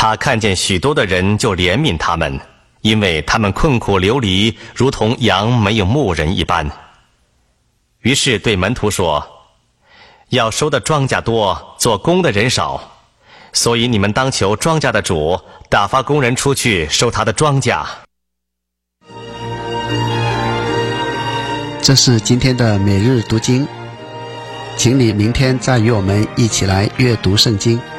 他看见许多的人，就怜悯他们，因为他们困苦流离，如同羊没有牧人一般。于是对门徒说：要收的庄稼多，做工的人少，所以你们当求庄稼的主打发工人出去收他的庄稼。 这是今天的每日读经，请你明天再与我们一起来阅读圣经。